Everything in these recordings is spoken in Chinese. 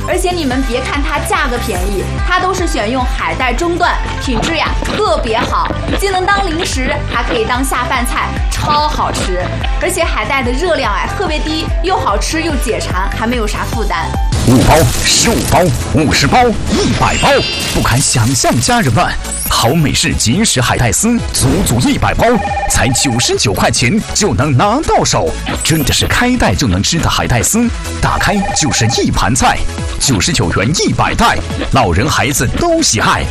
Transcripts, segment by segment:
而且你们别看它价格便宜，它都是选用海带中段，品质呀特别好，既能当零食，还可以当下饭菜，超好吃。而且海带的热量特别低，又好吃又解馋，还没有啥负担。 5包、15包、50包、100包，不敢想象，家人们，好美式即食海带丝，足100包，才99块钱就能拿到手，真的是开袋就能吃的海带丝，打开就是一盘菜，99元100袋，老人孩子都喜爱。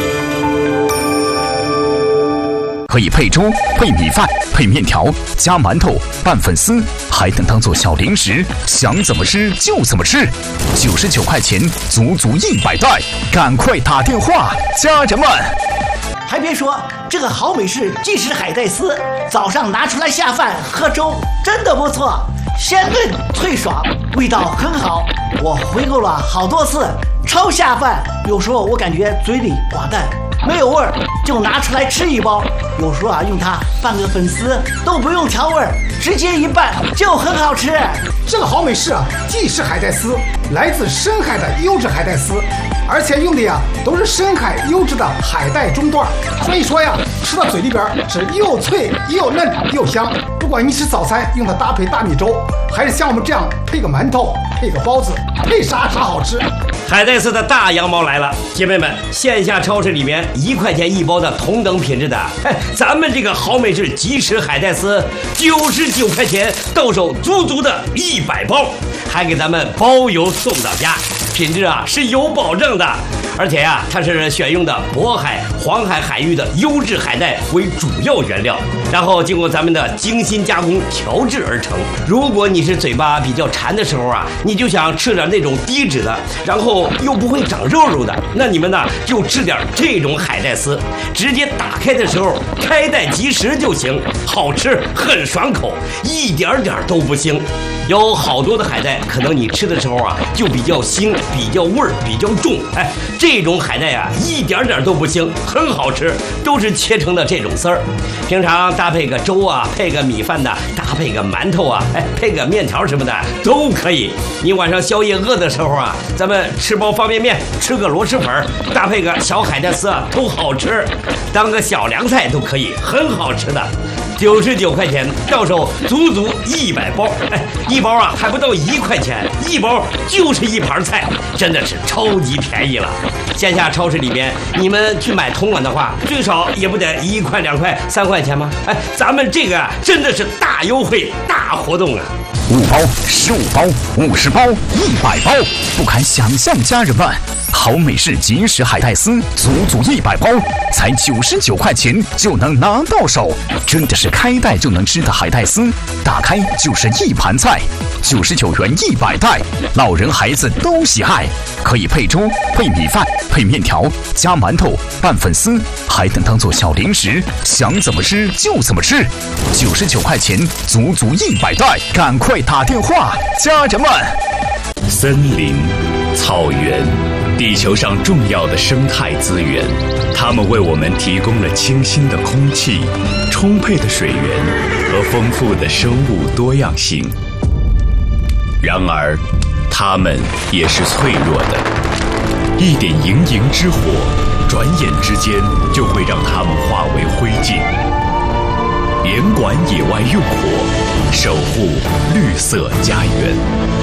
可以配粥、配米饭、配面条、加馒头、拌粉丝，还能当做小零食，想怎么吃就怎么吃。99块钱，足100袋，赶快打电话，家人们！ 还别说，这个好美式即食海带丝，早上拿出来下饭喝粥，真的不错，鲜嫩脆爽，味道很好。我回购了好多次，超下饭。有时候我感觉嘴里寡淡，没有味儿，就拿出来吃一包。有时候用它拌个粉丝都不用调味儿，直接一拌就很好吃。 这个好美式即食海带丝，来自深海的优质海带丝，而且用的都是深海优质的海带中段，所以说吃到嘴里边是又脆又嫩又香。不管你吃早餐用它搭配大米粥，还是像我们这样配个馒头、配个包子，配啥好吃。 海带丝的大羊毛来了，姐妹们，线下超市里面1块钱1包的同等品质的，咱们这个好美式即食海带丝99块钱到手，足的100包，还给咱们包邮送到家，品质是有保证的。而且它是选用的渤海、黄海海域的优质海带为主要原料，然后经过咱们的精心加工调制而成。如果你是嘴巴比较馋的时候你就想吃点那种低脂的，然后又不会长肉的，那你们就吃点这种海带丝，直接打开的时候开袋即食就行，好吃很爽口，一点都不腥。有好多的海带，可能你吃的时候就比较腥，比较味儿比较重，这种海带一点都不腥，很好吃，都是切成的这种丝儿。平常搭配个粥配个米饭的，搭配个馒头配个面条什么的都可以。你晚上宵夜饿的时候咱们吃包方便面，吃个螺蛳粉，搭配个小海带丝都好吃，当个小凉菜都可以，很好吃的。99块钱到手，足100包，一包还不到1块钱，一包就是一盘菜，真的是超级便宜了。线下超市里边，你们去买同款的话，最少也不得1块、2块、3块钱吗？咱们这个真的是大优惠、大活动 5包、15包、50包、100包，不敢想象，家人们，好美式即食海带丝，足100包，才99块钱就能拿到手，真的是开袋就能吃的海带丝，打开就是一盘菜，99元100袋，老人孩子都喜爱。可以配粥、配米饭、配面条、加馒头、拌粉丝，还能当做小零食，想怎么吃就怎么吃。99块钱，足100袋，赶快打电话，家人们！ 森林、草原，地球上重要的生态资源，它们为我们提供了清新的空气、充沛的水源和丰富的生物多样性。然而，它们也是脆弱的，一点盈盈之火，转眼之间就会让它们化为灰烬。严管野外用火，守护绿色家园。